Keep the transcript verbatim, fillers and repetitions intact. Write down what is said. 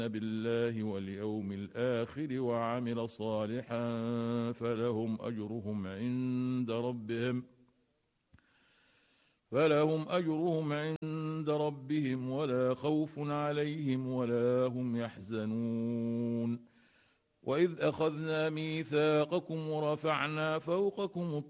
بالله واليوم الآخر وعمل صالحا فلهم أجرهم عند ربهم فلهم أجرهم عند ربهم ولا خوف عليهم ولا هم يحزنون. وإذ أخذنا ميثاقكم ورفعنا فوقكم